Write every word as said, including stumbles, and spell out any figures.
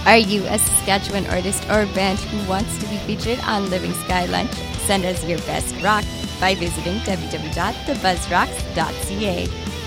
Are you a Saskatchewan artist or band who wants to be featured on Living Sky Lunch? Send us your best rock by visiting w w w dot the buzz rocks dot c a.